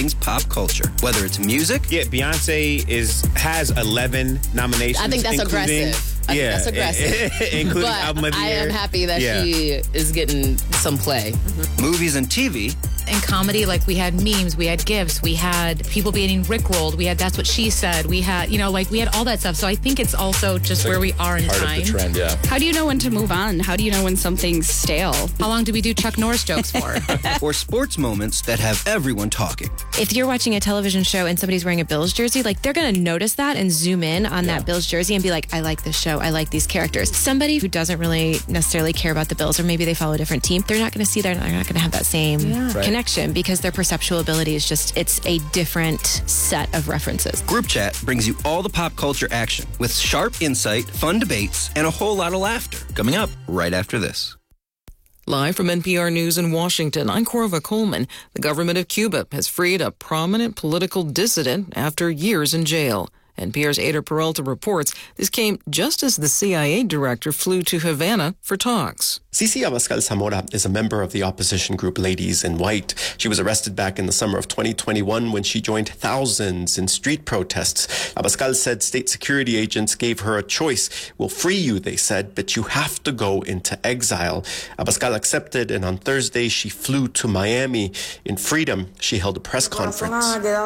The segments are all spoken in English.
brings pop culture. Whether it's music. Yeah, Beyonce has 11 nominations. I think that's aggressive. I think that's aggressive. Including but album of the year. I am happy that she is getting some play. Mm-hmm. Movies and TV. In comedy, like we had memes, we had GIFs, we had people being rickrolled, we had That's What She Said, we had, we had all that stuff. So I think it's also just where we are in part time. Of the trend, yeah. How do you know when to move on? How do you know when something's stale? How long do we do Chuck Norris jokes for? Or sports moments that have everyone talking. If you're watching a television show and somebody's wearing a Bills jersey, they're going to notice that and zoom in on that Bills jersey and be like, I like this show. I like these characters. Somebody who doesn't really necessarily care about the Bills, or maybe they follow a different team, they're not going to see that. They're not going to have that same connection because their perceptual ability is it's a different set of references. Group Chat brings you all the pop culture action with sharp insight, fun debates, and a whole lot of laughter. Coming up right after this. Live from NPR News in Washington, I'm Corva Coleman. The government of Cuba has freed a prominent political dissident after years in jail. NPR's Ada Peralta reports this came just as the CIA director flew to Havana for talks. Cici Abascal Zamora is a member of the opposition group Ladies in White. She was arrested back in the summer of 2021 when she joined thousands in street protests. Abascal said state security agents gave her a choice. We'll free you, they said, but you have to go into exile. Abascal accepted, and on Thursday she flew to Miami. In freedom, she held a press conference.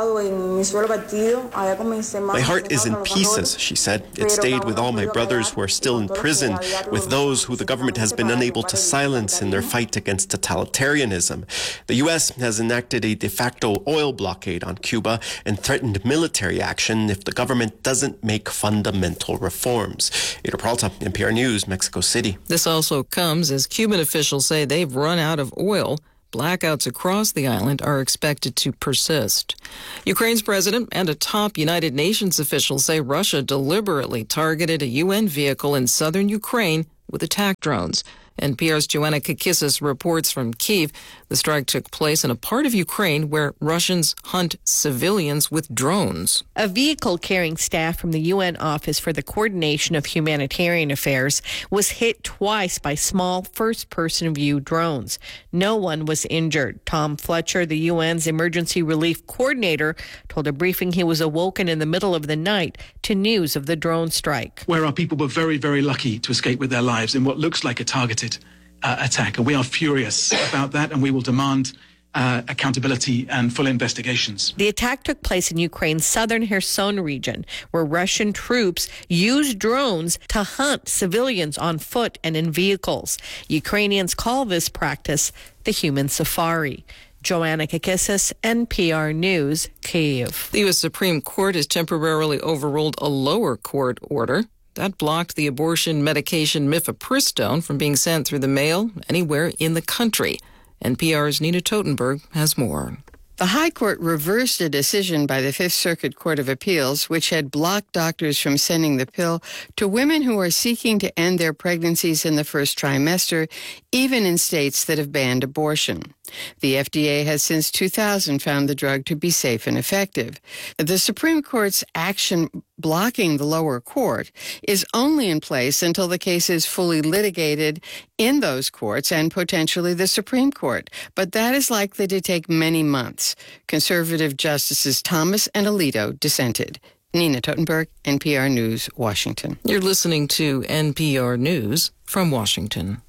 My heart is in pieces, she said. It stayed with all my brothers who are still in prison, with those who the government has been unable to silence in their fight against totalitarianism. The U.S. has enacted a de facto oil blockade on Cuba and threatened military action if the government doesn't make fundamental reforms. Ada Peralta, NPR News, Mexico City. This also comes as Cuban officials say they've run out of oil. Blackouts across the island are expected to persist. Ukraine's president and a top United Nations official say Russia deliberately targeted a UN vehicle in southern Ukraine with attack drones. NPR's Joanna Kakissis reports from Kyiv. The strike took place in a part of Ukraine where Russians hunt civilians with drones. A vehicle carrying staff from the UN Office for the Coordination of Humanitarian Affairs was hit twice by small first-person view drones. No one was injured. Tom Fletcher, the UN's emergency relief coordinator, told a briefing he was awoken in the middle of the night to news of the drone strike. Where our people were very, very lucky to escape with their lives in what looks like a targeted attack. And we are furious about that, and we will demand accountability and full investigations. The attack took place in Ukraine's southern Kherson region, where Russian troops used drones to hunt civilians on foot and in vehicles. Ukrainians call this practice the human safari. Joanna Kakissis, NPR News, Kyiv. The U.S. Supreme Court has temporarily overruled a lower court order that blocked the abortion medication mifepristone from being sent through the mail anywhere in the country. NPR's Nina Totenberg has more. The High Court reversed a decision by the Fifth Circuit Court of Appeals, which had blocked doctors from sending the pill to women who are seeking to end their pregnancies in the first trimester, even in states that have banned abortion. The FDA has since 2000 found the drug to be safe and effective. The Supreme Court's action blocking the lower court is only in place until the case is fully litigated in those courts and potentially the Supreme Court. But that is likely to take many months. Conservative Justices Thomas and Alito dissented. Nina Totenberg, NPR News, Washington. You're listening to NPR News from Washington.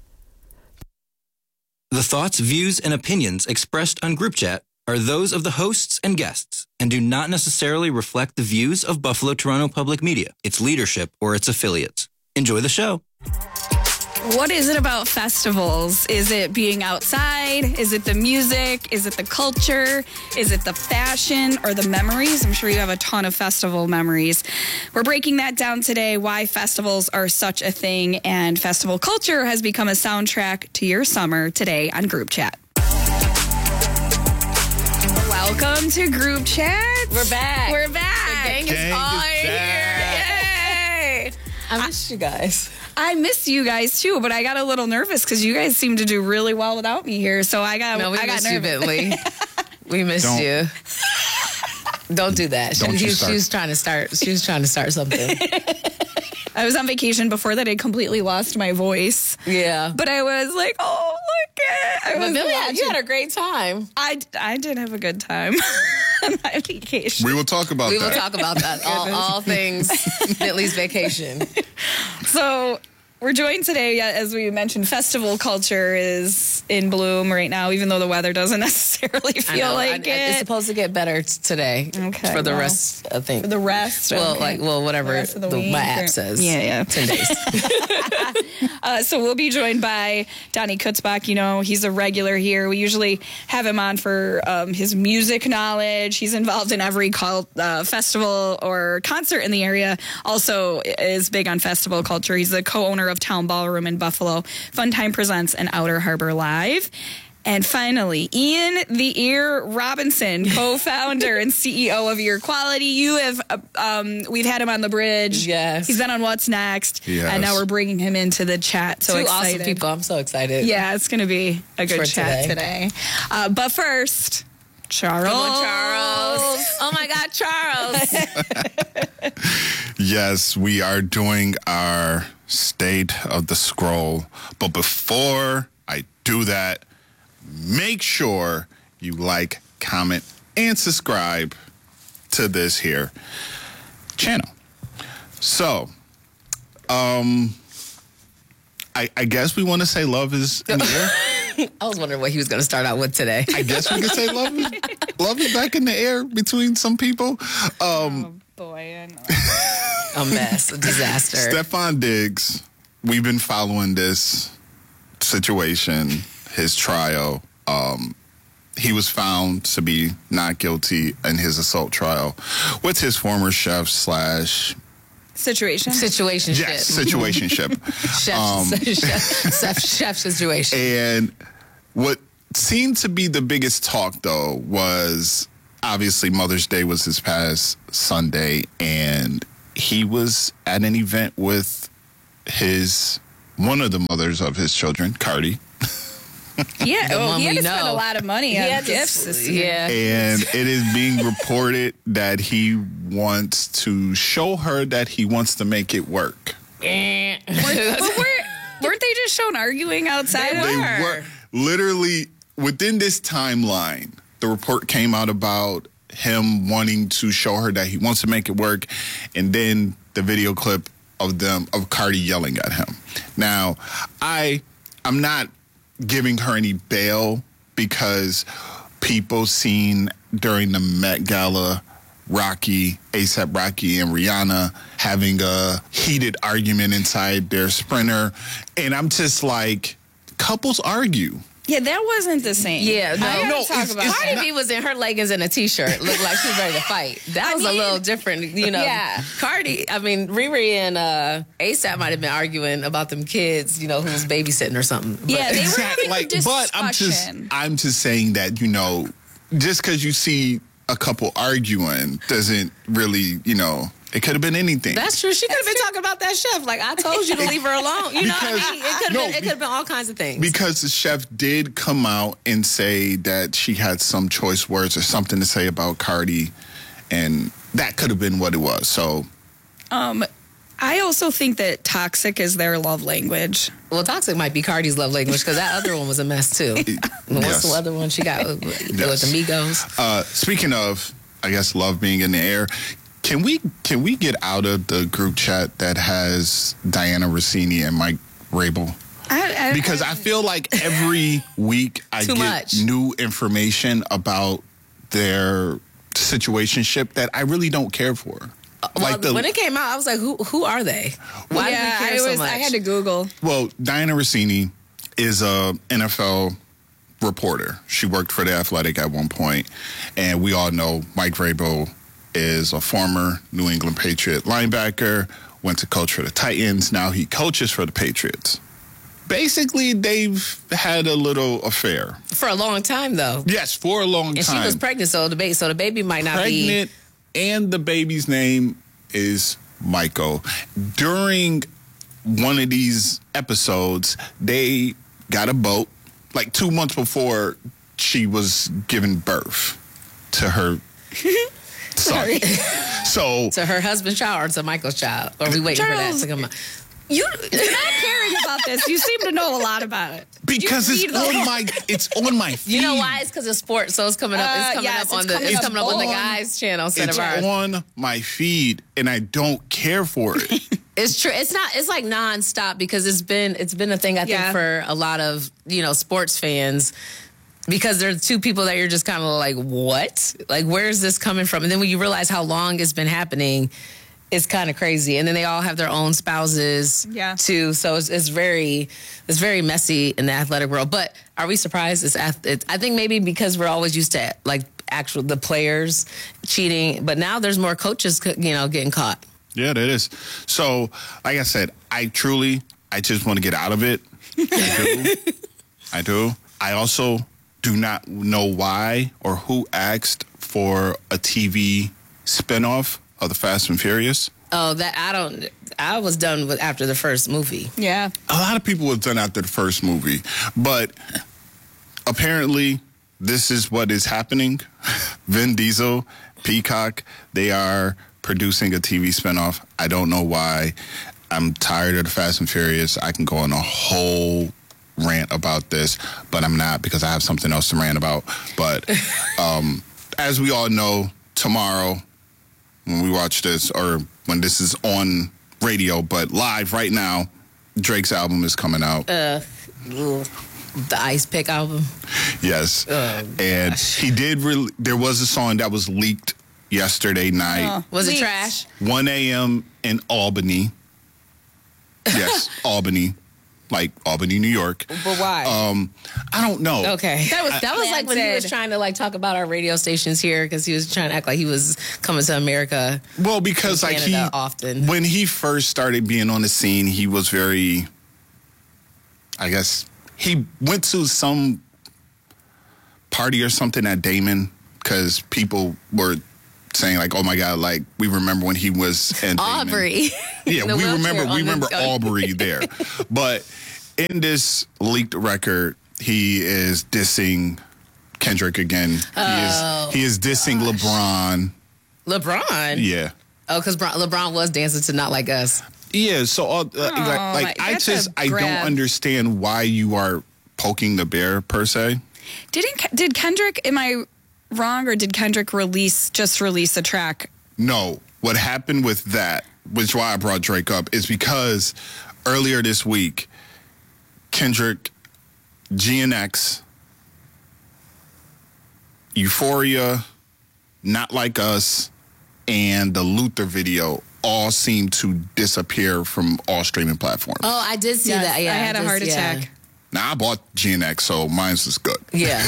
The thoughts, views, and opinions expressed on Group Chat are those of the hosts and guests and do not necessarily reflect the views of Buffalo Toronto Public Media, its leadership, or its affiliates. Enjoy the show. What is it about festivals? Is it being outside? Is it the music? Is it the culture? Is it the fashion or the memories? I'm sure you have a ton of festival memories. We're breaking that down today, why festivals are such a thing, and festival culture has become a soundtrack to your summer today on Group Chat. Welcome to Group Chat. We're back. We're back. The gang is all here. Yay. I missed you guys. I missed you guys too, but I got a little nervous because you guys seem to do really well without me here. So I got missed you, nervous. Bentley. We missed you. Don't do that. She was trying to start something. I was on vacation before that. I completely lost my voice. Yeah. But I was like, oh, look You had a great time. I did have a good time on my vacation. We will talk about that. We will talk about that. all things Bentley's vacation. So we're joined today, as we mentioned, festival culture is in bloom right now, even though the weather doesn't necessarily feel like it. It's supposed to get better today. Okay. For the rest, I think. For the rest? Well, okay. Whatever my app says. Yeah. 10 days. So we'll be joined by Donnie Kutzbach. You know, he's a regular here. We usually have him on for his music knowledge. He's involved in every festival or concert in the area. Also is big on festival culture. He's the co-owner of Town Ballroom in Buffalo. Funtime Presents and Outer Harbor Live. And finally, Ian the Ear Robinson, co-founder and CEO of Ear Quality. You have, we've had him on the bridge. Yes. He's been on What's Next. Yes. And now we're bringing him into the chat. So Two excited. awesome people. I'm so excited. Yeah, it's going to be a good chat today. But first, Charles. Come on, Charles. Oh my God, Charles. Yes, we are doing our State of the Scroll. But before I do that, make sure you like, comment, and subscribe to this here channel. So, I guess we want to say love is in the air. I was wondering what he was going to start out with today. I guess we could say love is back in the air between some people. Oh, boy. I know. A mess, a disaster. Stefan Diggs, we've been following this situation, his trial. He was found to be not guilty in his assault trial with his former chef / Situationship. Yes, situationship. Chef situation. And what seemed to be the biggest talk, though, was obviously Mother's Day was this past Sunday, and he was at an event with one of the mothers of his children, Cardi. Yeah, he had to spend a lot of money on gifts this year. Yeah. And it is being reported that he wants to show her that he wants to make it work. Weren't they just shown arguing outside? They were literally within this timeline. The report came out about him wanting to show her that he wants to make it work, and then the video clip of Cardi yelling at him. Now, I'm not giving her any bail because people seen during the Met Gala A$AP Rocky and Rihanna having a heated argument inside their Sprinter, and I'm just like, couples argue. Yeah, that wasn't the same. Yeah, no. Cardi B was in her leggings and a t-shirt, looked like she was ready to fight. That was a little different, Yeah. Riri and A$AP might have been arguing about them kids, who's babysitting or something. But yeah, they were having a discussion. But I'm just saying that, just because you see a couple arguing doesn't really, it could have been anything. That's true. She could have been talking about that chef. Like, I told you to leave her alone. You know what I mean? It could have been all kinds of things. Because the chef did come out and say that she had some choice words or something to say about Cardi, and that could have been what it was. So, I also think that toxic is their love language. Well, toxic might be Cardi's love language because that other one was a mess too. What's the other one she got with the Migos? Speaking of, I guess, love being in the air. Can we get out of the group chat that has Diana Rossini and Mike Rabel? Because I feel like every week I get new information about their situationship that I really don't care for. When it came out, I was like, who are they? Why do we care so much? I had to Google. Well, Diana Rossini is a NFL reporter. She worked for The Athletic at one point, and we all know Mike Vrabel is a former New England Patriot linebacker, went to coach for the Titans. Now he coaches for the Patriots. Basically, they've had a little affair. For a long time, though. Yes, for a long time. And she was pregnant, so the baby might not be... Pregnant, and the baby's name is Michael. During one of these episodes, they got a boat, like 2 months before she was giving birth to her... Sorry. So to her husband's child or to Michael's child? Or are we waiting for that to come out? You're not caring about this. You seem to know a lot about it. Because it's on my feed. You know why? It's because of sports, so it's coming up. It's coming up on the guys' channel instead of ours. It's on my feed, and I don't care for it. It's true. It's not. It's like nonstop because it's been a thing. I think for a lot of sports fans. Because there are two people that you're just kind of like, what? Like, where is this coming from? And then when you realize how long it's been happening, it's kind of crazy. And then they all have their own spouses, too. So it's very messy in the athletic world. But are we surprised? I think maybe because we're always used to like the players cheating, but now there's more coaches, getting caught. Yeah, that is. So, like I said, I just want to get out of it. I do. I also do not know why or who asked for a TV spinoff of the Fast and Furious. Oh, I was done with after the first movie. Yeah. A lot of people was done after the first movie, but apparently this is what is happening. Vin Diesel, Peacock, they are producing a TV spinoff. I don't know why. I'm tired of the Fast and Furious. I can go on a whole rant about this, but I'm not because I have something else to rant about. But as we all know, tomorrow when we watch this, or when this is on radio, but live right now, Drake's album is coming out. The Ice Pick album. Yes. And he did there was a song that was leaked yesterday night. Was it trash? 1 a.m. in Albany. Yes, Albany. Like Albany, New York. But why? I don't know. Okay. That was like when he was trying to like talk about our radio stations here because he was trying to act like he was coming to America. Well, because like when he first started being on the scene, he was very, I guess, he went to some party or something at Damon because people were saying like, oh my God, like we remember when he was in Aubrey. Yeah, we remember Aubrey there. But in this leaked record, he is dissing Kendrick again. He is dissing LeBron. LeBron? Yeah. Oh, because LeBron was dancing to Not Like Us. Yeah, so I don't understand why you are poking the bear per se. Did Kendrick, am I wrong, or did Kendrick release a track? No. What happened with that, which is why I brought Drake up, is because earlier this week, Kendrick, GNX, Euphoria, Not Like Us, and the Luther video all seem to disappear from all streaming platforms. Oh, I did see that. Yeah, I had a heart attack. Now, I bought GNX, so mine's is good. Yeah.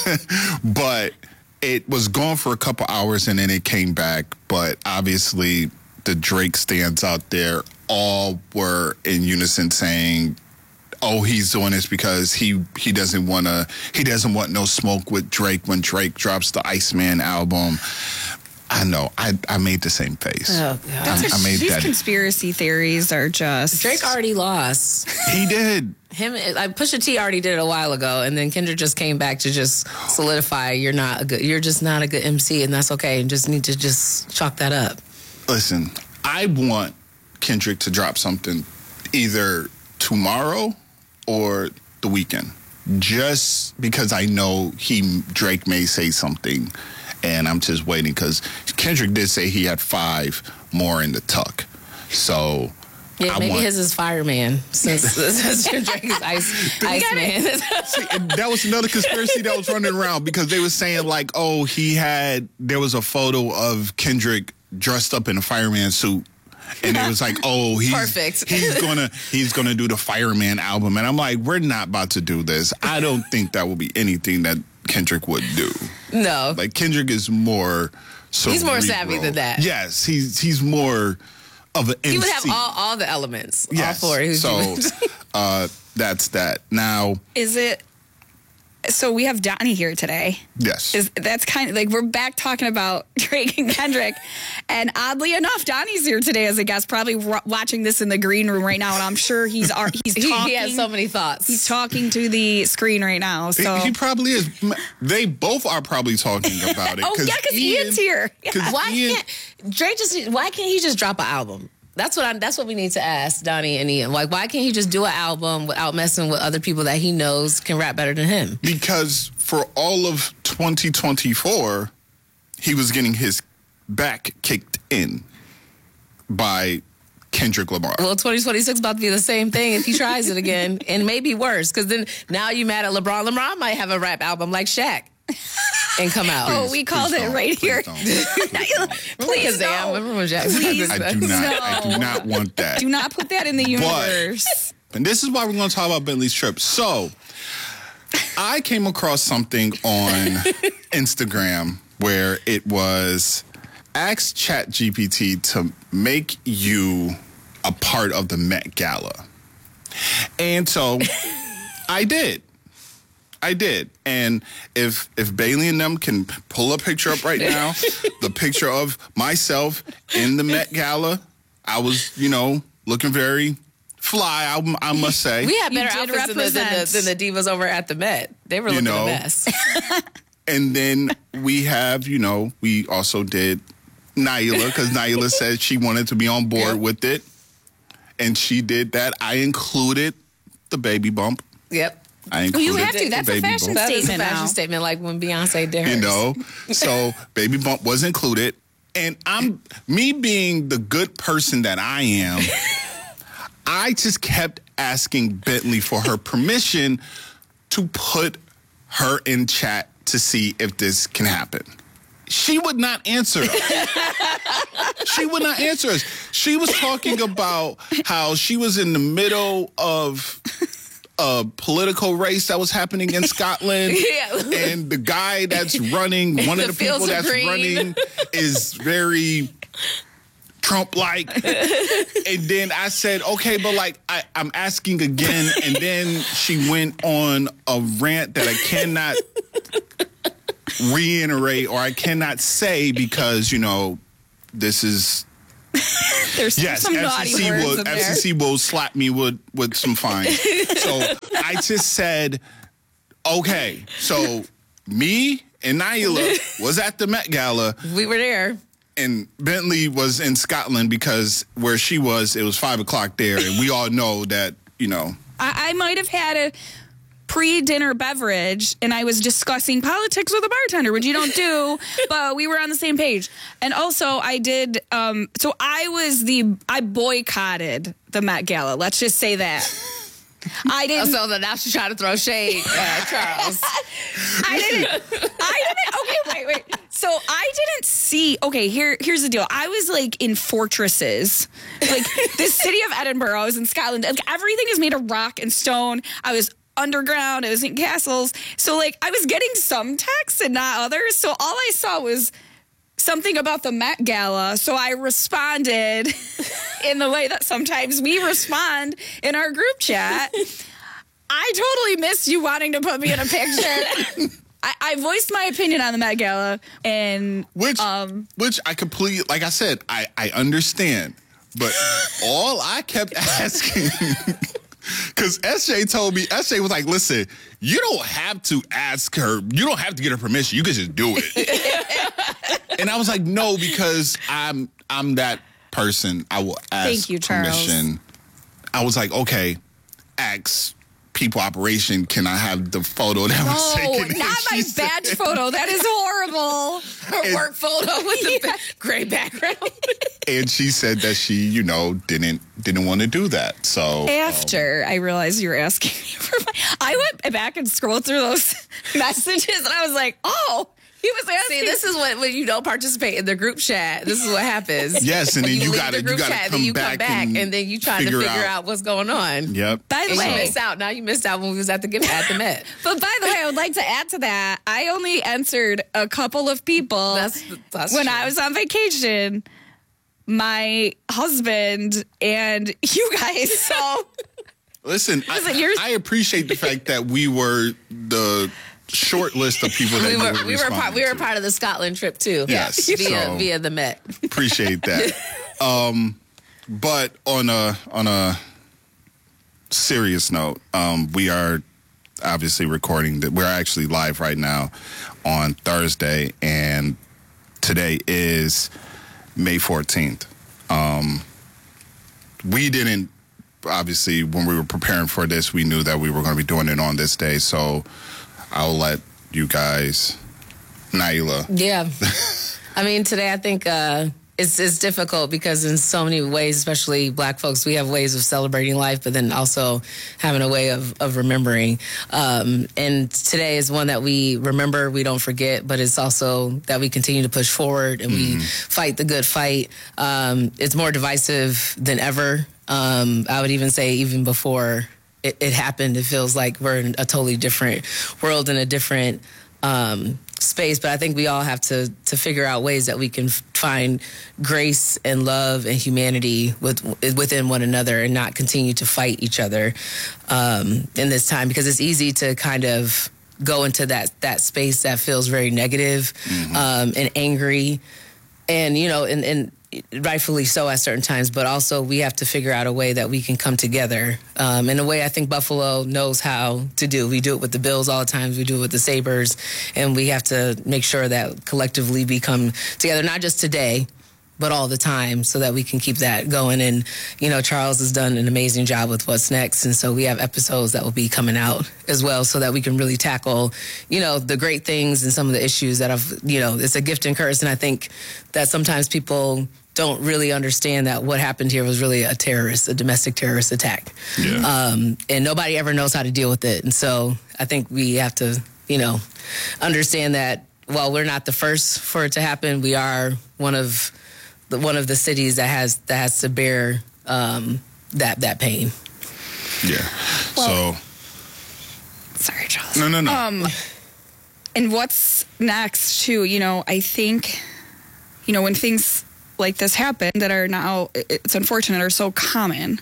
But it was gone for a couple hours, and then it came back. But obviously, the Drake stands out there all were in unison saying, oh, he's doing this because he doesn't want no smoke with Drake when Drake drops the Iceman album. I know. I made the same face. Oh, God. These conspiracy theories are just... Drake already lost. He did. Pusha T already did it a while ago, and then Kendrick just came back to just solidify you're just not a good MC, and that's okay. You just need to just chalk that up. Listen, I want Kendrick to drop something either tomorrow or the weekend, just because I know Drake may say something. And I'm just waiting because Kendrick did say he had 5 more in the tuck. So yeah, maybe his is Fireman since Drake is Iceman. See, and that was another conspiracy that was running around because they were saying like, oh, there was a photo of Kendrick dressed up in a fireman suit. And it was like, oh, perfect. he's gonna do the Fireman album. And I'm like, we're not about to do this. I don't think that will be anything that Kendrick would do. No. Like Kendrick is more cerebral. He's more savvy than that. Yes, he's more of an MC. He would have all the elements. Yes. All 4. So that's that. Now, is it? So we have Donnie here today. Yes. That's kind of like we're back talking about Drake and Kendrick. And oddly enough, Donnie's here today as a guest, probably watching this in the green room right now. And I'm sure he's talking. He has so many thoughts. He's talking to the screen right now. So he probably is. They both are probably talking about it. Oh, yeah, because Ian's here. Yeah. Why can't he just drop an album? That's what we need to ask Donnie and Ian. Like, why can't he just do an album without messing with other people that he knows can rap better than him? Because for all of 2024, he was getting his back kicked in by Kendrick Lamar. Well, 2026 is about to be the same thing if he tries it again, and maybe worse. Because then now you mad at LeBron. LeBron might have a rap album like Shaq and come out. Oh, we called it right here. Please don't. Remember when Shaq? I do not want that. Do not put that in the universe. And this is why we're going to talk about Bentley's trip. So, I came across something on Instagram where it was ask ChatGPT to make you a part of the Met Gala. And so I did. And if Bailey and them can pull a picture up right now, the picture of myself in the Met Gala, I was, looking very fly, I must say. We had better outfits than the divas over at the Met. They were looking a mess. And then we have, we also did Naila, because Naila said she wanted to be on board with it. And she did that. I included the baby bump. Yep. You have to. That's a fashion statement. That's a fashion statement, like when Beyonce did hers. So baby bump was included. And me being the good person that I am, I just kept asking Bentley for her permission to put her in chat to see if this can happen. She would not answer us. She would not answer us. She was talking about how she was in the middle of a political race that was happening in Scotland. And the guy that's running, one of the people that's running is very Trump-like. And then I said, okay, but I'm asking again. And then she went on a rant that I cannot reiterate or I cannot say because, this is... There's some naughty words in there. FCC will slap me with some fines. So I just said, okay, so me and Naila was at the Met Gala. We were there. And Bentley was in Scotland because where she was, it was 5 o'clock there. And we all know that, I might have had a pre-dinner beverage and I was discussing politics with a bartender, which you don't do, but we were on the same page. And also I did, so I boycotted the Met Gala. Let's just say that. I didn't. So now she's trying to throw shade, Charles. I didn't. Okay, wait. So I didn't see. Okay, here's the deal. I was in fortresses, the city of Edinburgh. I was in Scotland. Everything is made of rock and stone. I was underground. I was in castles. So I was getting some texts and not others. So all I saw was something about the Met Gala. So I responded in the way that sometimes we respond in our group chat. I totally missed you wanting to put me in a picture. I voiced my opinion on the Met Gala, and which I completely, like I said, I understand, but all I kept asking, because SJ told me, SJ was like, listen, you don't have to ask her, you don't have to get her permission, you can just do it. And I was like, no, because I'm that person. I will ask Thank you, Charles. permission. I was like, okay, ask People Operation, can I have the photo that was taken? Not my badge photo. That is horrible. Her work photo with the gray background. And she said that she, didn't want to do that. So after I realized you were asking me for I went back and scrolled through those messages, and I was like, oh. He was asking. See, this is when you don't participate in the group chat. This is what happens. Yes, and then you got to come back and then you trying to figure out what's going on. Yep. By the way, you missed out. Now you missed out when we was at the Met. But by the way, I would like to add to that. I only answered a couple of people that's when true. I was on vacation. My husband and you guys. So listen, I appreciate the fact that we were the short list of people that we were part of the Scotland trip too. Yes, via the Met. Appreciate that. But on a serious note, we are obviously recording that. We're actually live right now on Thursday, and today is May 14th. we didn't, obviously, when we were preparing for this, we knew that we were going to be doing it on this day. So I'll let you guys, Naila. Yeah. I mean, today I think it's difficult because in so many ways, especially Black folks, we have ways of celebrating life, but then also having a way of remembering. And today is one that we remember, we don't forget, but it's also that we continue to push forward and we fight the good fight. It's more divisive than ever. I would even say even before it happened, it feels like we're in a totally different world and a different space, but I think we all have to figure out ways that we can find grace and love and humanity within one another and not continue to fight each other in this time, because it's easy to kind of go into that space that feels very negative and angry, and and rightfully so at certain times, but also we have to figure out a way that we can come together in a way I think Buffalo knows how to do. We do it with the Bills all the time. We do it with the Sabres, and we have to make sure that collectively we come together, not just today, but all the time, so that we can keep that going. And, Charles has done an amazing job with What's Next, and so we have episodes that will be coming out as well so that we can really tackle, the great things and some of the issues that it's a gift and curse, and I think that sometimes people don't really understand that what happened here was really a domestic terrorist attack. Yeah. And nobody ever knows how to deal with it. And so I think we have to, understand that while we're not the first for it to happen, we are one of the cities that has to bear that pain. Yeah. Well, sorry, Charles. No. And what's next too? I think, when things like this happen that are now, it's unfortunate, are so common.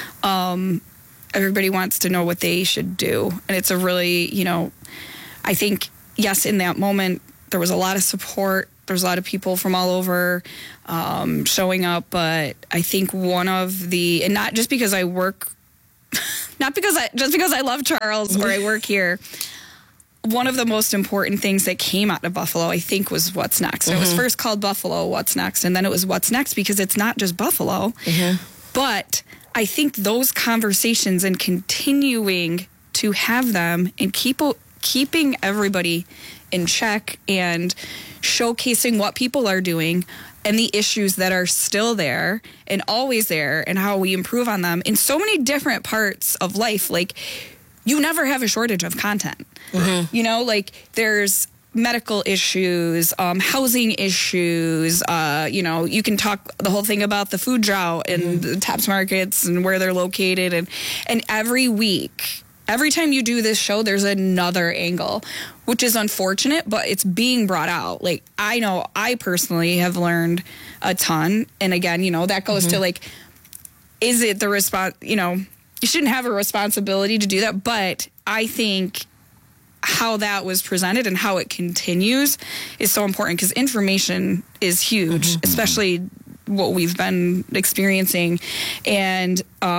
Everybody wants to know what they should do. And it's a really, I think, yes, in that moment, there was a lot of support. There's a lot of people from all over showing up. But I think one of the, and not just because I work, just because I love Charles or I work here, one of the most important things that came out of Buffalo, I think, was What's Next. It was first called Buffalo What's Next, and then it was What's Next because it's not just Buffalo. But I think those conversations and continuing to have them and keeping everybody in check and showcasing what people are doing and the issues that are still there and always there and how we improve on them in so many different parts of life. Like, you never have a shortage of content. There's medical issues, housing issues, you can talk the whole thing about the food drought and the Tops markets and where they're located. And every week, every time you do this show, there's another angle, which is unfortunate, but it's being brought out. Like, I know I personally have learned a ton. And again, that goes to is it the response, you shouldn't have a responsibility to do that, but I think how that was presented and how it continues is so important because information is huge, especially what we've been experiencing. And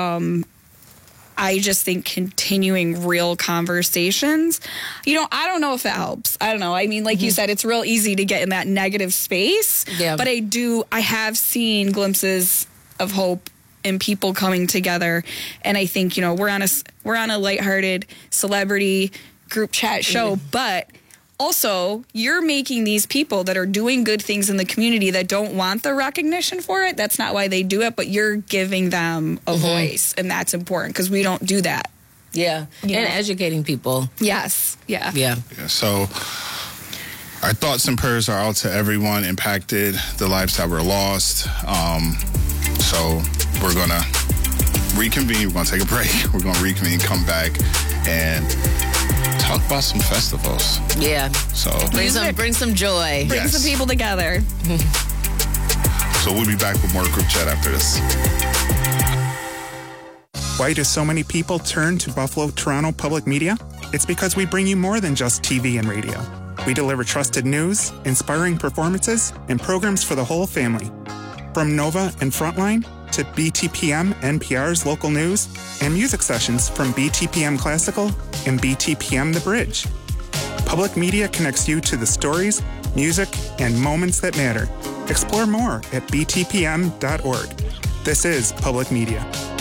I just think continuing real conversations, I don't know if it helps. I don't know. I mean, like you said, it's real easy to get in that negative space, but I have seen glimpses of hope and people coming together. And I think, we're on a lighthearted celebrity group chat show, but also you're making these people that are doing good things in the community that don't want the recognition for it. That's not why they do it, but you're giving them a voice, and that's important because we don't do that. Yeah. And educating people. Yes. Yeah. So our thoughts and prayers are out to everyone impacted, the lives that were lost. So we're going to reconvene. We're going to take a break. We're going to reconvene, come back, and talk about some festivals. Yeah. So bring some joy. Bring some people together. So we'll be back with more group chat after this. Why do so many people turn to Buffalo Toronto Public Media? It's because we bring you more than just TV and radio. We deliver trusted news, inspiring performances, and programs for the whole family. From Nova and Frontline to BTPM NPR's local news and music sessions from BTPM Classical and BTPM The Bridge. Public media connects you to the stories, music, and moments that matter. Explore more at btpm.org. This is public media.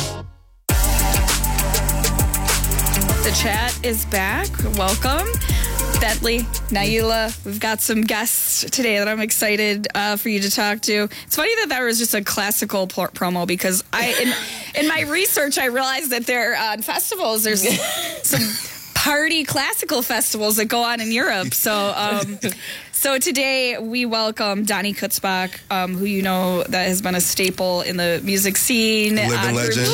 The chat is back. Welcome. Bentley, Naila, we've got some guests today that I'm excited for you to talk to. It's funny that was just a classical promo because in my research, I realized that there on festivals, there's some party classical festivals that go on in Europe. So today we welcome Donnie Kutzbach, who you know that has been a staple in the music scene. Living legend.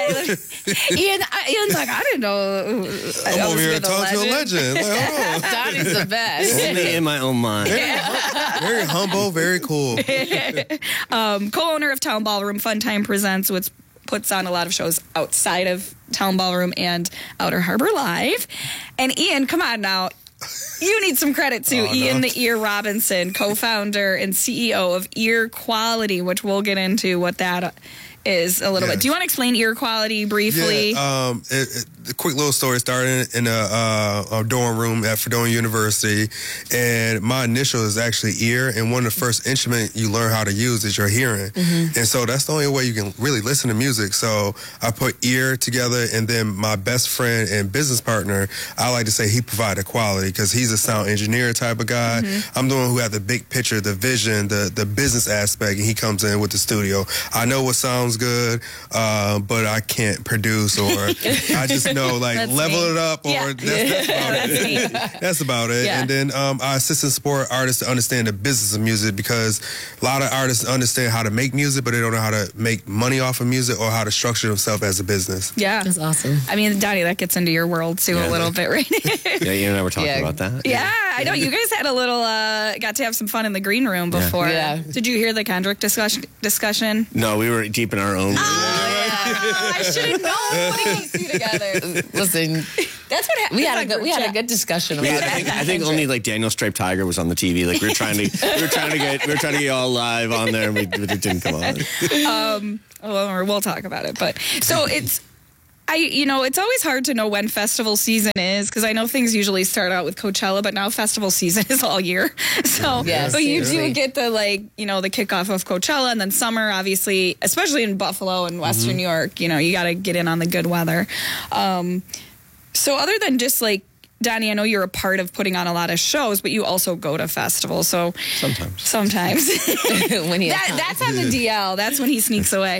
Ian's like, I didn't know. I'm over here talking to a legend. Like, hold on. Donnie's the best. Only in my own mind. Very humble, very cool. Co-owner of Town Ballroom, Fun Time Presents, which puts on a lot of shows outside of Town Ballroom and Outer Harbor Live. And Ian, come on now. You need some credit too. Ian the Ear Robinson, co-founder and CEO of Ear Quality, which we'll get into what that is a little bit. Do you want to explain Ear Quality briefly? Yeah, a quick little story. Started in a dorm room at Fredonia University, and my initial is actually ear, and one of the first instruments you learn how to use is your hearing. Mm-hmm. And so that's the only way you can really listen to music. So I put ear together, and then my best friend and business partner, I like to say he provided quality because he's a sound engineer type of guy. Mm-hmm. I'm the one who had the big picture, the vision, the business aspect, and he comes in with the studio. I know what sounds good, but I can't produce, or I just know level it up, or that's about it. That's about it. Yeah. And then I assist and support artists to understand the business of music, because a lot of artists understand how to make music, but they don't know how to make money off of music or how to structure themselves as a business. Yeah, that's awesome. I mean, Donnie, that gets into your world too a little bit, right? Yeah, you and I were talking about that. Yeah, I know. You guys had a little, got to have some fun in the green room before. Yeah. Did you hear the Kendrick discussion? No, we were deep in our own. I should have known putting these two together. Listen, that's what happened. We had a good discussion about that. I think only Daniel Stripe Tiger was on the TV. Like we were trying to get all live on there, and it didn't come on. We'll talk about it. But so it's always hard to know when festival season is, because I know things usually start out with Coachella, but now festival season is all year. So, yes, but you do get the the kickoff of Coachella, and then summer, obviously, especially in Buffalo and Western New York. You got to get in on the good weather. So other than just Donnie, I know you're a part of putting on a lot of shows, but you also go to festivals. So sometimes when that's on the DL, that's when he sneaks away.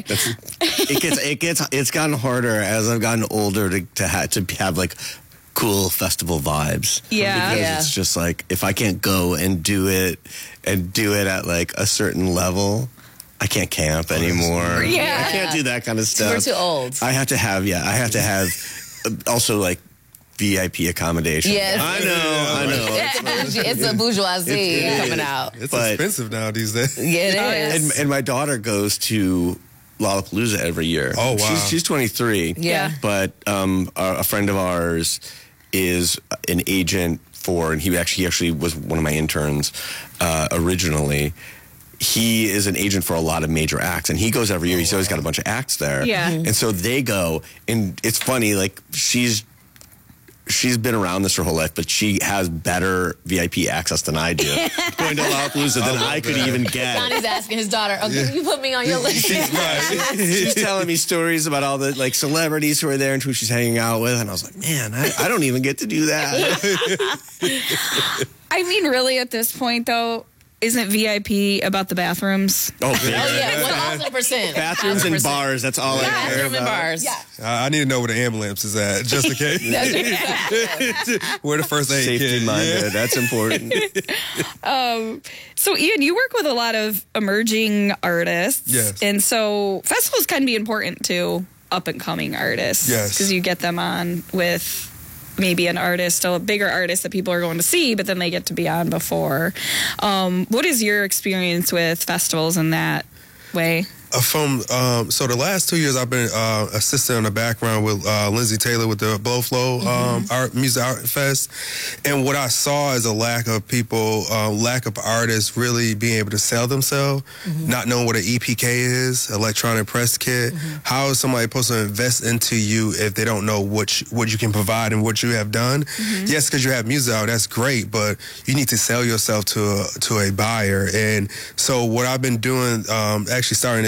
It's gotten harder as I've gotten older to have cool festival vibes. Yeah, because it's just if I can't go and do it at a certain level, I can't camp anymore. Yeah, I can't do that kind of stuff. We're too old. I have to have also VIP accommodation. Yes. I know. It's a bourgeoisie coming out. It's expensive now these days. Yeah, it is. And my daughter goes to Lollapalooza every year. Oh, wow. She's 23. Yeah. But a friend of ours is an agent and he actually was one of my interns originally. He is an agent for a lot of major acts, and he goes every year. He's always got a bunch of acts there. Yeah. And so they go, and it's funny, she's been around this her whole life, but she has better VIP access than I do. Going to Lollapalooza than I could even get. Donnie's asking his daughter, can you put me on your list? She's telling me stories about all the celebrities who are there and who she's hanging out with, and I was like, man, I don't even get to do that. I mean, really, at this point, though, isn't VIP about the bathrooms? Oh yeah, 1,000%. Bathrooms and bars, that's all I care about. Bathrooms and bars. Yeah. I need to know where the ambulance is at, just in case. Where the first aid Safety minded, that's important. So, Ian, you work with a lot of emerging artists. Yes. And so festivals can be important to up-and-coming artists. Yes. Because you get them on with maybe an artist, a bigger artist that people are going to see, but then they get to be on before. What is your experience with festivals in that way? So the last 2 years I've been assistant in the background with Lindsay Taylor with the Blowflow Music Art Fest, and what I saw is a lack of artists really being able to sell themselves, not knowing what an EPK is, electronic press kit. How is somebody supposed to invest into you if they don't know what you can provide and what you have done? Yes, because you have music out, that's great, but you need to sell yourself to a buyer. And so what I've been doing, actually starting this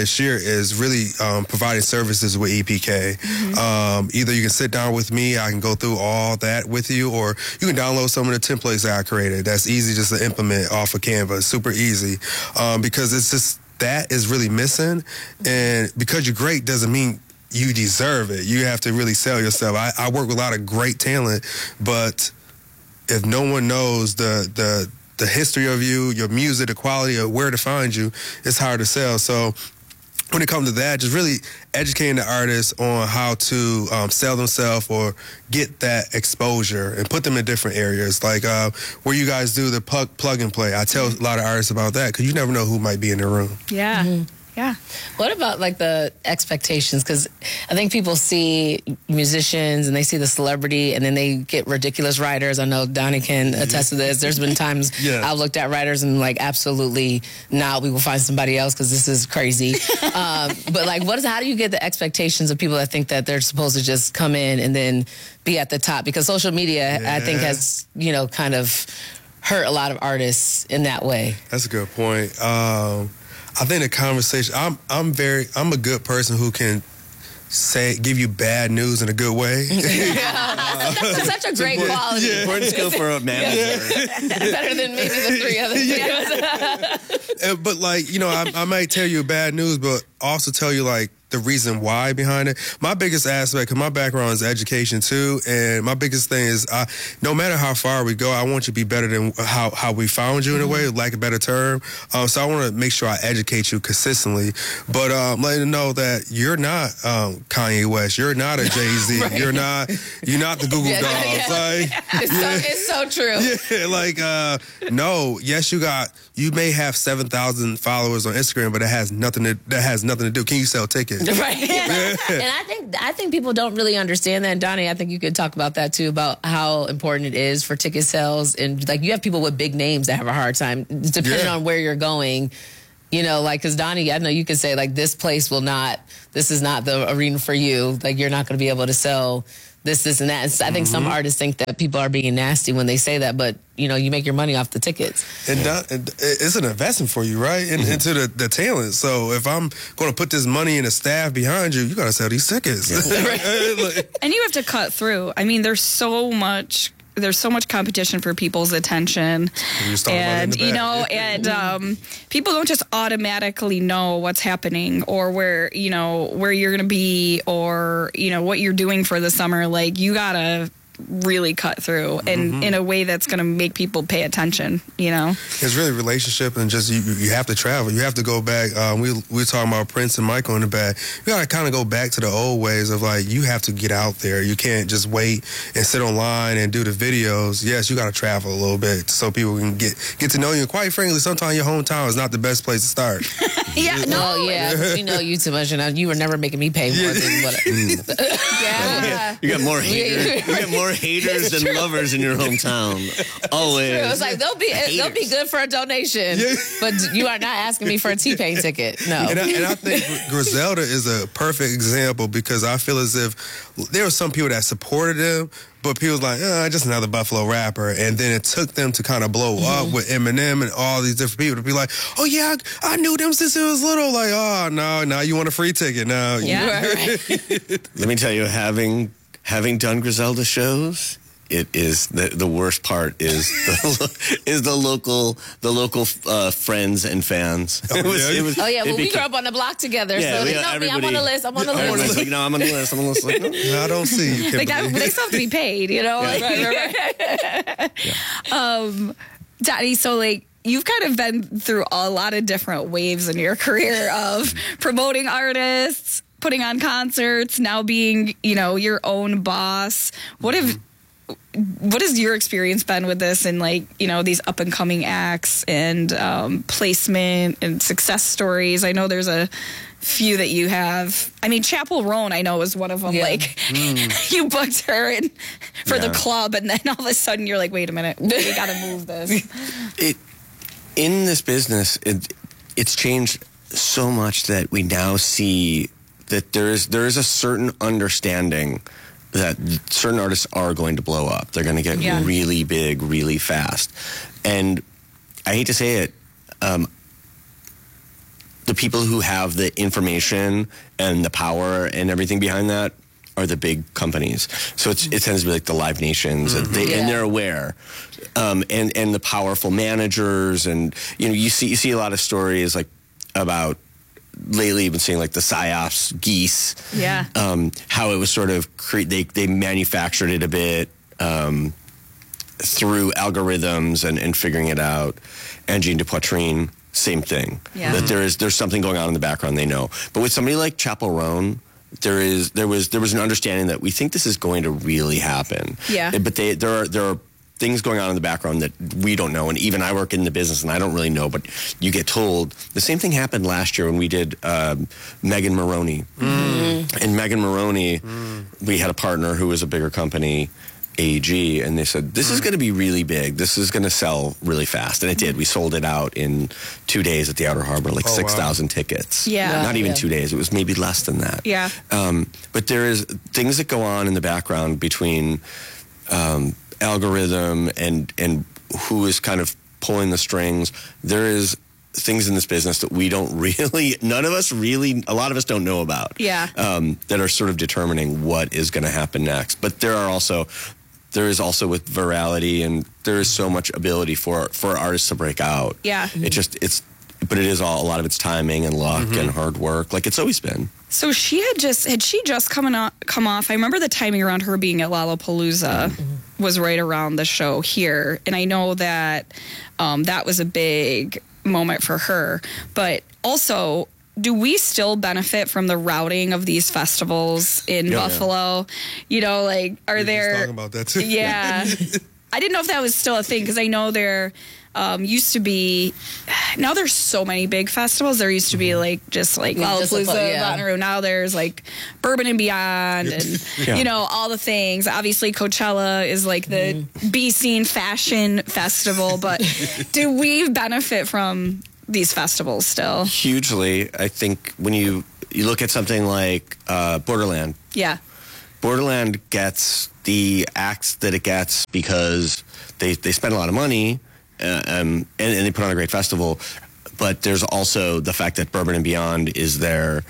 this year is really providing services with EPK. Either you can sit down with me, I can go through all that with you, or you can download some of the templates that I created. That's easy just to implement off of Canva. It's super easy because it's just that is really missing. And because you're great doesn't mean you deserve it. You have to really sell yourself. I work with a lot of great talent, but if no one knows the history of you, your music, the quality of where to find you, it's hard to sell. So when it comes to that, just really educating the artists on how to sell themselves or get that exposure and put them in different areas. Like where you guys do the plug and play. I tell a lot of artists about that because you never know who might be in the room. Yeah. Yeah. What about like the expectations? Because I think people see musicians and they see the celebrity and then they get ridiculous writers. I know Donnie can attest to this. There's been times I've looked at writers and like, absolutely not. We will find somebody else because this is crazy. But like, how do you get the expectations of people that think that they're supposed to just come in and then be at the top? Because social media, I think, has, kind of hurt a lot of artists in that way. That's a good point. I think the conversation. I'm a good person who can give you bad news in a good way. That's such a great quality. Important skill for a manager. Better than maybe the three other things. But I might tell you bad news, but also tell you like the reason why behind it. My biggest aspect, because my background is education too, and my biggest thing is no matter how far we go, I want you to be better than how we found you in a way, like a better term. So I want to make sure I educate you consistently, but letting you know that you're not Kanye West, you're not a Jay-Z, right. you're not the Google Dolls. It's so true. Yeah, like no, yes, you may have 7,000 followers on Instagram, but that has nothing to do. Can you sell tickets? Right. And I think people don't really understand that. And Donnie, I think you could talk about that too, about how important it is for ticket sales. And like you have people with big names that have a hard time, depending on where you're going. Because Donnie, I know you could say like this is not the arena for you. Like you're not going to be able to sell this and that. And I think some artists think that people are being nasty when they say that, but you make your money off the tickets. And it's an investment for you, right? Into the talent. So if I'm going to put this money in the staff behind you, you got to sell these tickets. Yeah. And you have to cut through. I mean, there's so much competition for people's attention, and people don't just automatically know what's happening or where you're going to be or what you're doing for the summer. Like you gotta really cut through and in a way that's going to make people pay attention. It's really relationship and just you have to travel. You have to go back. We were talking about Prince and Michael in the back. You got to kind of go back to the old ways of like you have to get out there. You can't just wait and sit online and do the videos. Yes, you got to travel a little bit so people can get to know you. And quite frankly, sometimes your hometown is not the best place to start. We know you too much, and you were never making me pay more than what. You got more haters. You got more haters than lovers in your hometown. Always. It was like they'll be good for a donation, but you are not asking me for a T-Pain ticket. No. And I think Griselda is a perfect example because I feel as if there were some people that supported him, but people was like, just another Buffalo rapper. And then it took them to kind of blow up with Eminem and all these different people to be like, oh, yeah, I knew them since it was little. Like, oh, no, now you want a free ticket now. Yeah. Let me tell you, having done Griselda shows, it is the worst part is the local friends and fans. We grew up on the block together, so they know me. I'm on the list. I'm on the list. Like, no, I'm on the list. I'm on the list. Like, no, I don't see you. Like they still have to be paid, Right. Daddy, so like you've kind of been through a lot of different waves in your career of promoting artists, putting on concerts, now being, your own boss. What has your experience been with this and these up and coming acts and placement and success stories? I know there's a few that you have. I mean, Chapel Roan, I know, was one of them. Yeah. You booked her for the club, and then all of a sudden you're like, wait a minute, we got to move this. In this business, it's changed so much that we now see that there is a certain understanding that certain artists are going to blow up. They're going to get really big, really fast. And I hate to say it, the people who have the information and the power and everything behind that are the big companies. So it tends to be like the Live Nations, and they're aware. And the powerful managers, and you see a lot of stories like about lately. You've been seeing like the PSYOPs geese. Yeah. How it was sort of they manufactured it a bit through algorithms and figuring it out. And Jean de Poitrine, same thing. Yeah. That there's something going on in the background they know. But with somebody like Chappell Roan, there was an understanding that we think this is going to really happen. Yeah. But there are things going on in the background that we don't know, and even I work in the business and I don't really know, but you get told. The same thing happened last year when we did Megan Moroney. And Megan Moroney, we had a partner who was a bigger company, AEG, and they said, this is going to be really big. This is going to sell really fast. And it did. We sold it out in 2 days at the Outer Harbor, 6,000 tickets. Yeah. Not even 2 days. It was maybe less than that. Yeah. But there is things that go on in the background between algorithm and who is kind of pulling the strings. There is things in this business that we don't really, a lot of us don't know about. Yeah. That are sort of determining what is going to happen next. But there is also with virality, and there is so much ability for artists to break out. Yeah. But it is a lot of it's timing and luck and hard work, like it's always been. So she had just come off. I remember the timing around her being at Lollapalooza was right around the show here, and I know that that was a big moment for her. But also, do we still benefit from the routing of these festivals in Buffalo? Are there? Talking about that too. Yeah, I didn't know if that was still a thing, because I know there used to be. Now there's so many big festivals. There used to be Lollapalooza, Bonnaroo. Now there's like Bourbon and Beyond, and all the things. Obviously, Coachella is like the B Scene fashion festival. But do we benefit from these festivals still? Hugely. I think when you look at something like Borderland. Yeah. Borderland gets the acts that it gets because they spend a lot of money and they put on a great festival. But there's also the fact that Bourbon and Beyond is there.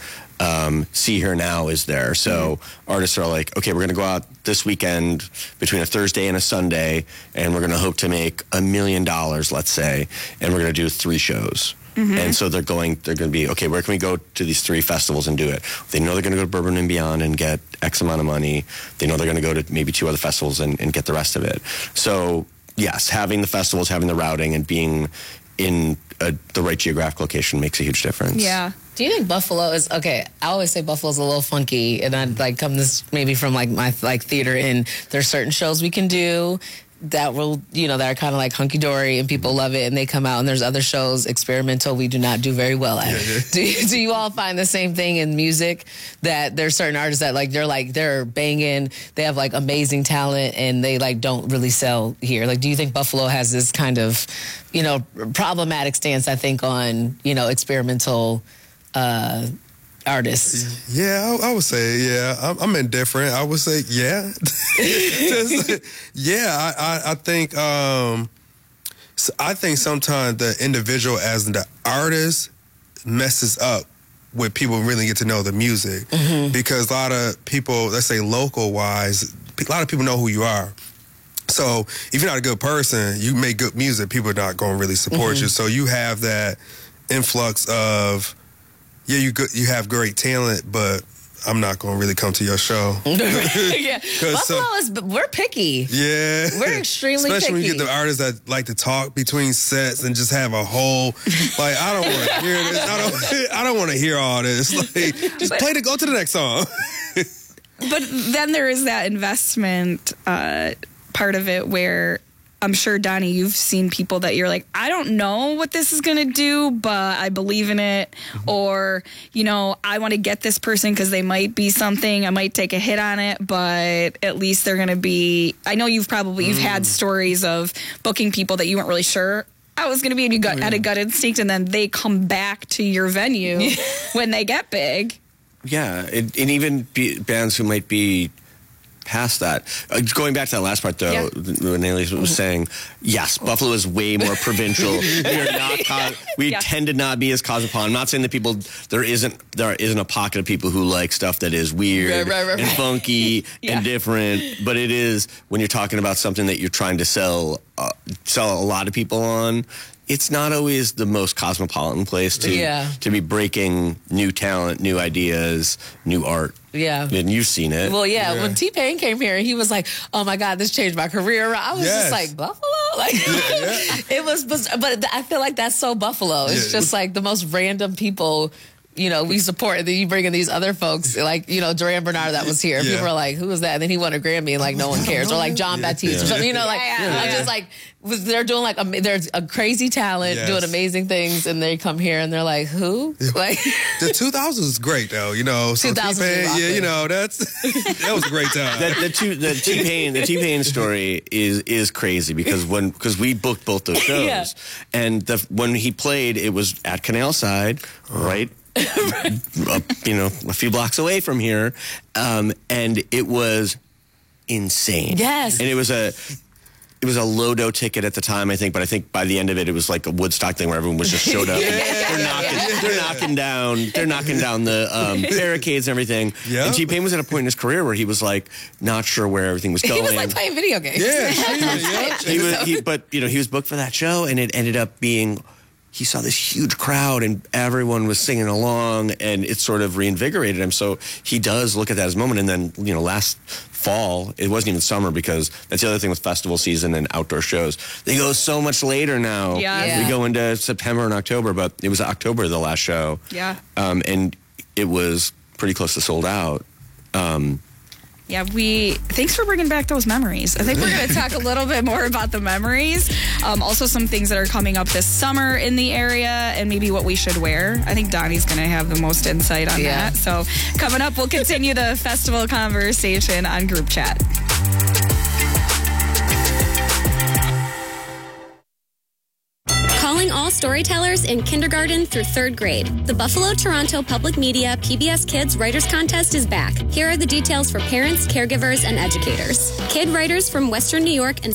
See Here Now is there. So artists are like, okay, we're going to go out this weekend between a Thursday and a Sunday, and we're going to hope to make $1 million, let's say, and we're going to do 3 shows. And so they're going to be, okay, where can we go to these 3 festivals and do it? They know they're going to go to Bourbon and Beyond and get X amount of money. They know they're going to go to maybe 2 other festivals and get the rest of it. So yes, having the festivals, having the routing, and being in the right geographic location makes a huge difference. Yeah. Do you think Buffalo is okay? I always say Buffalo's a little funky, and I come this maybe from my theater, and there's certain shows we can do that will that are kind of like hunky dory and people love it and they come out, and there's other shows, experimental, we do not do very well at. Do you all find the same thing in music, that there's certain artists that they're banging, they have amazing talent, and they don't really sell here? Do you think Buffalo has this kind of problematic stance, I think, on experimental artists? Yeah, I would say, yeah. I'm indifferent. I would say, yeah. I think sometimes the individual as the artist messes up when people really get to know the music. Because a lot of people, let's say local-wise, a lot of people know who you are. So if you're not a good person, you make good music, people are not going to really support you. So you have that influx of, you have great talent, but I'm not going to really come to your show. Buffalo we're picky. Yeah. We're extremely Especially picky. when you get the artists that like to talk between sets and just have a whole, I don't want to hear this. I don't want to hear all this. Just go to the next song. But then there is that investment part of it where I'm sure, Donnie, you've seen people that you're like, I don't know what this is going to do, but I believe in it. Or, I want to get this person because they might be something. I might take a hit on it, but at least they're going to be. I know you've had stories of booking people that you weren't really sure I was going to be, and you had a gut instinct, and then they come back to your venue when they get big. Yeah, and even bands who might be past that. Going back to that last part, though, when Alias was saying, yes, Buffalo is way more provincial. We tend to not be as cosmopolitan. I'm not saying that there isn't a pocket of people who like stuff that is weird and funky and different, but it is, when you're talking about something that you're trying to sell a lot of people on, it's not always the most cosmopolitan place to be breaking new talent, new ideas, new art. Yeah. And you've seen it. Well, when T-Pain came here, he was like, oh my God, this changed my career. I was just like, Buffalo? Like, it was, but I feel like that's so Buffalo. It's just like the most random people, you know, we support. And then you bring in these other folks, like, you know, Duran Bernard that was here. People are like, who was that? And then he won a Grammy and like no one cares. Or like John Baptiste or something, you know, like, just like, they're doing like, there's a crazy talent doing amazing things, and they come here and they're like, who? Like the 2000s is great though, you know. So T-Pain, you know, that was a great time. The T-Pain story is crazy because we booked both those shows, and when he played, it was at Canal Side, right? You know, a few blocks away from here, and it was insane. Yes, and it was a low-dough ticket at the time, I think, but I think by the end of it was like a Woodstock thing where everyone was just showed up. They're knocking down the barricades and everything. Yep. And T-Pain was at a point in his career where he was like not sure where everything was going. He was like playing video games. But you know, he was booked for that show, and it ended up being, he saw this huge crowd and everyone was singing along, and it sort of reinvigorated him. So he does look at that as a moment. And then, you know, last fall, it wasn't even summer, because that's the other thing with festival season and outdoor shows. They go so much later now. We go into September and October, but it was October, the last show. And it was pretty close to sold out. Thanks for bringing back those memories. I think we're going to talk a little bit more about the memories. Also some things that are coming up this summer in the area, and maybe what we should wear. I think Donnie's going to have the most insight on that. So coming up, we'll continue the festival conversation on Group Chat. Calling all storytellers in kindergarten through 3rd grade. The Buffalo Toronto Public Media PBS Kids Writers Contest is back. Here are the details for parents, caregivers, and educators. Kid writers from Western New York and